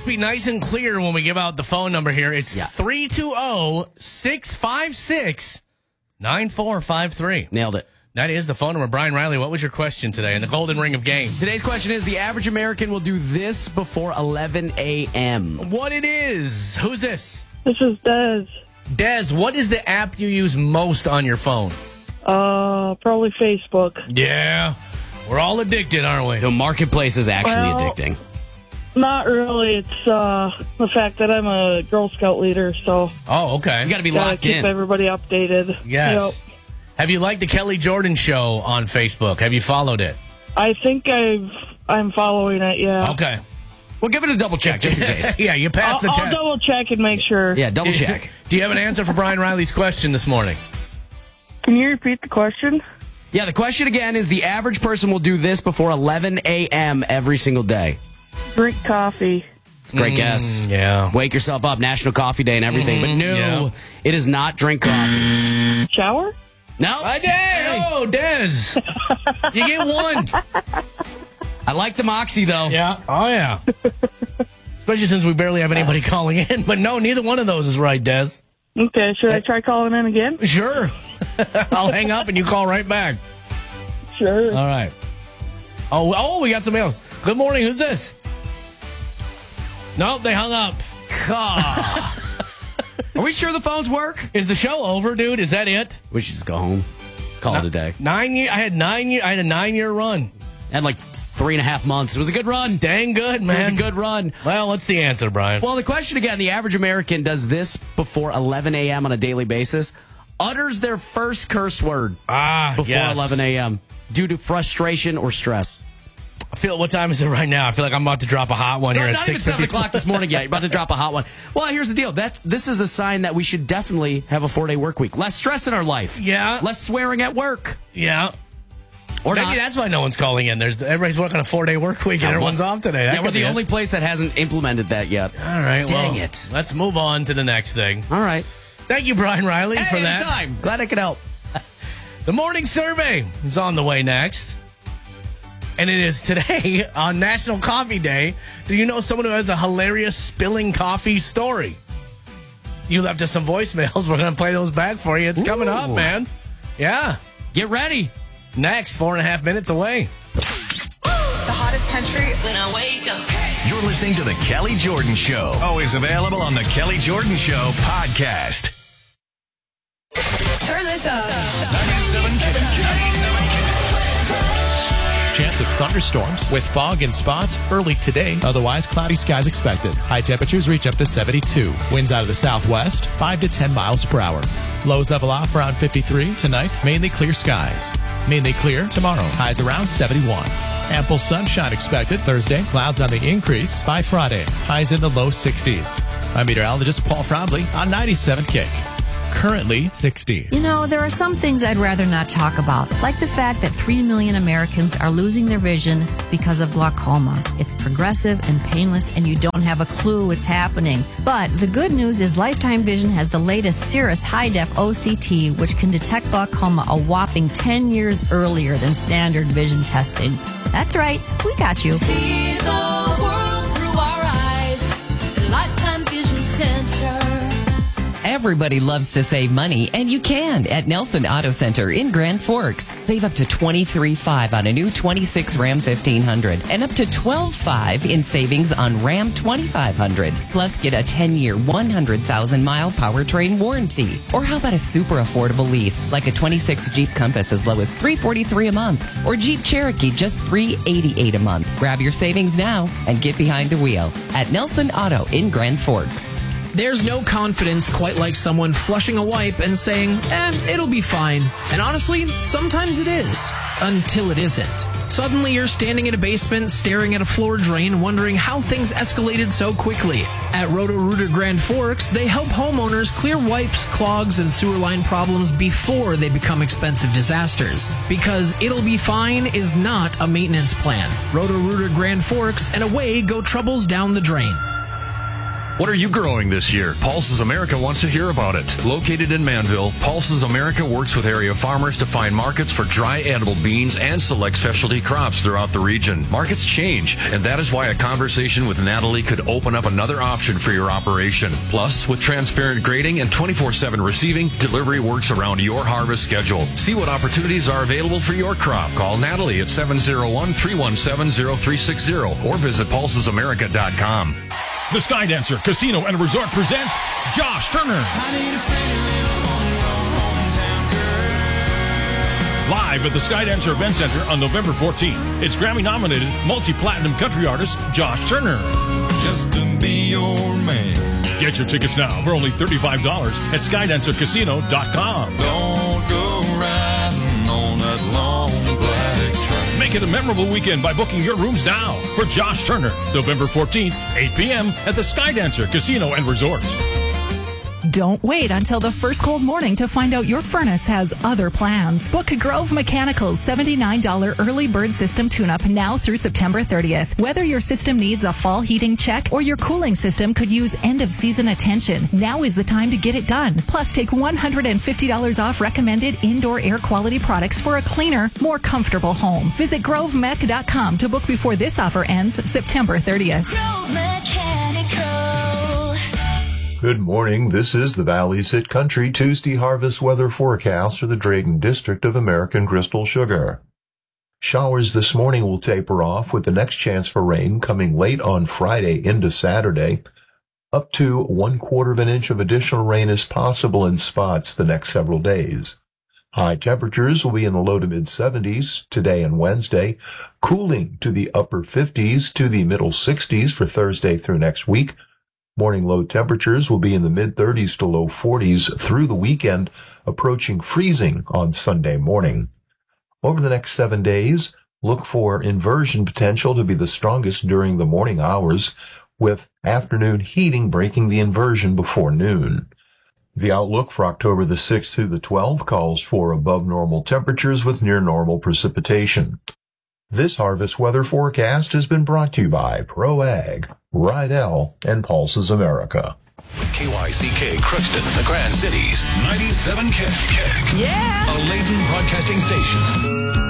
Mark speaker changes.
Speaker 1: be nice and clear when we give out the phone number here. It's 320-656-9453.
Speaker 2: Nailed it.
Speaker 1: That is the phone number. Brian Riley, what was your question today in the Golden Ring of Game?
Speaker 2: Today's question is, the average American will do this before 11 a.m.
Speaker 1: What it is? Who's this?
Speaker 3: This is Des.
Speaker 1: Des, what is the app you use most on your phone?
Speaker 3: Probably Facebook.
Speaker 1: Yeah. We're all addicted, aren't we?
Speaker 2: The marketplace is actually
Speaker 3: Well,
Speaker 2: addicting.
Speaker 3: Not really. It's the fact that I'm a Girl Scout leader, so
Speaker 1: Oh, okay.
Speaker 2: You got to be
Speaker 3: gotta
Speaker 2: locked
Speaker 3: keep
Speaker 2: in.
Speaker 3: everybody updated.
Speaker 1: Yes.
Speaker 3: Yep.
Speaker 1: Have you liked the Kelly Jordan Show on Facebook? Have you followed it?
Speaker 3: I think I'm following it. Yeah.
Speaker 1: Okay.
Speaker 2: Well, give it a double check just in case.
Speaker 1: Yeah, you passed the
Speaker 3: I'll
Speaker 1: test.
Speaker 3: double check and make sure.
Speaker 2: Yeah, double check.
Speaker 1: Do you have an answer for Brian Riley's question this morning?
Speaker 3: Can you repeat the question?
Speaker 2: Yeah, the question again is, the average person will do this before 11 a.m. every single day.
Speaker 3: Drink coffee.
Speaker 2: It's a great guess.
Speaker 1: Yeah.
Speaker 2: Wake yourself up, National Coffee Day and everything. But no,
Speaker 1: yeah.
Speaker 2: it is not drink coffee.
Speaker 3: Shower?
Speaker 2: No.
Speaker 1: Oh, Des. You get one.
Speaker 2: I like the Moxie, though.
Speaker 1: Yeah. Oh, yeah. Especially since we barely have anybody calling in. But no, neither one of those is right, Des.
Speaker 3: Okay, should I try calling in again?
Speaker 1: Sure. I'll hang up and you call right back.
Speaker 3: Sure.
Speaker 1: All right. Oh, we got somebody else. Good morning. Who's this? Nope, they hung up.
Speaker 2: Are we sure the phones work?
Speaker 1: Is the show over, dude? Is that it?
Speaker 2: We should just go home. Call it a day.
Speaker 1: 9 years. I had a 9-year run.
Speaker 2: Had like 3.5 months. It was a good run.
Speaker 1: Dang good, man.
Speaker 2: It was a good run.
Speaker 1: Well, what's the answer, Brian?
Speaker 2: Well, the question again, the average American does this before 11 a.m. on a daily basis, utters their first curse word before 11 a.m. due to frustration or stress.
Speaker 1: I feel, what time is it right now? I feel like I'm about to drop a hot one here at
Speaker 2: Not even 7 o'clock this morning yet. You're about to drop a hot one. Well, here's the deal. This is a sign that we should definitely have a 4-day work week. Less stress in our life.
Speaker 1: Yeah.
Speaker 2: Less swearing at work.
Speaker 1: Yeah.
Speaker 2: Or
Speaker 1: Maybe
Speaker 2: not.
Speaker 1: that's why no one's calling in. Everybody's working a 4-day work week and everyone's off today.
Speaker 2: Yeah, we're the only place that hasn't implemented that yet.
Speaker 1: All right.
Speaker 2: Dang
Speaker 1: well,
Speaker 2: it.
Speaker 1: Let's move on to the next thing.
Speaker 2: All right.
Speaker 1: Thank you, Brian Riley, for that.
Speaker 2: Anytime. Glad I could help.
Speaker 1: The morning survey is on the way next. And it is today on National Coffee Day. Do you know someone who has a hilarious spilling coffee story? You left us some voicemails. We're going to play those back for you. It's coming up, man. Yeah.
Speaker 2: Get ready.
Speaker 1: Next, 4.5 minutes away.
Speaker 4: The hottest country when I wake up.
Speaker 5: You're listening to The Kelly Jordan Show. Always available on The Kelly Jordan Show podcast.
Speaker 4: Turn this up.
Speaker 5: 97
Speaker 6: Chance of thunderstorms with fog and spots early today. Otherwise, cloudy skies expected. High temperatures reach up to 72. Winds out of the southwest, 5 to 10 miles per hour. Lows level off around 53 tonight. Mainly clear skies. Mainly clear tomorrow. Highs around 71. Ample sunshine expected Thursday. Clouds on the increase by Friday. Highs in the low 60s. I'm meteorologist Paul Frobley on 97 Kick. Currently 60.
Speaker 7: You know, there are some things I'd rather not talk about, like the fact that 3 million Americans are losing their vision because of glaucoma. It's progressive and painless, and you don't have a clue it's happening. But the good news is Lifetime Vision has the latest Cirrus High-Def OCT, which can detect glaucoma a whopping 10 years earlier than standard vision testing. That's right, we got you.
Speaker 8: See the world through our eyes. Lifetime Vision Center.
Speaker 9: Everybody loves to save money, and you can at Nelson Auto Center in Grand Forks. Save up to $23,500 on a new 26 Ram 1500 and up to $12,500 in savings on Ram 2500. Plus, get a 10-year, 100,000-mile powertrain warranty. Or how about a super affordable lease, like a 26 Jeep Compass as low as $343 a month, or Jeep Cherokee just $388 a month. Grab your savings now and get behind the wheel at Nelson Auto in Grand Forks.
Speaker 10: There's no confidence quite like someone flushing a wipe and saying, it'll be fine. And honestly, sometimes it is. Until it isn't. Suddenly you're standing in a basement, staring at a floor drain, wondering how things escalated so quickly. At Roto-Rooter Grand Forks, they help homeowners clear wipes, clogs, and sewer line problems before they become expensive disasters. Because it'll be fine is not a maintenance plan. Roto-Rooter Grand Forks, and away go troubles down the drain.
Speaker 5: What are you growing this year? Pulses America wants to hear about it. Located in Manville, Pulses America works with area farmers to find markets for dry edible beans and select specialty crops throughout the region. Markets change, and that is why a conversation with Natalie could open up another option for your operation. Plus, with transparent grading and 24/7 receiving, delivery works around your harvest schedule. See what opportunities are available for your crop. Call Natalie at 701-317-0360 or visit pulsesamerica.com.
Speaker 11: The Skydancer Casino and Resort presents Josh Turner. Live at the Skydancer Event Center on November 14th. It's Grammy-nominated multi-platinum country artist Josh Turner. Just to be your man. Get your tickets now for only $35 at SkydancerCasino.com. Don't go riding on that long black train. Make it a memorable weekend by booking your rooms now for Josh Turner, November 14th, 8 p.m. at the Skydancer Casino and Resort.
Speaker 12: Don't wait until the first cold morning to find out your furnace has other plans. Book Grove Mechanical's $79 early bird system tune-up now through September 30th. Whether your system needs a fall heating check or your cooling system could use end-of-season attention, now is the time to get it done. Plus, take $150 off recommended indoor air quality products for a cleaner, more comfortable home. Visit grovemech.com to book before this offer ends September 30th.
Speaker 8: Grove Mechanical.
Speaker 13: Good morning. This is the Valley's Hit Country Tuesday harvest weather forecast for the Drayton District of American Crystal Sugar. Showers this morning will taper off with the next chance for rain coming late on Friday into Saturday. Up to 1/4 inch of additional rain is possible in spots the next several days. High temperatures will be in the low to mid-70s today and Wednesday, cooling to the upper 50s to the middle 60s for Thursday through next week. Morning low temperatures will be in the mid-30s to low 40s through the weekend, approaching freezing on Sunday morning. Over the next 7 days, look for inversion potential to be the strongest during the morning hours, with afternoon heating breaking the inversion before noon. The outlook for October the 6th through the 12th calls for above normal temperatures with near normal precipitation. This harvest weather forecast has been brought to you by ProAg, Rydell, and Pulses America.
Speaker 5: KYCK Crookston, the Grand Cities, 97 KIK.
Speaker 8: Yeah!
Speaker 5: A Layton broadcasting station.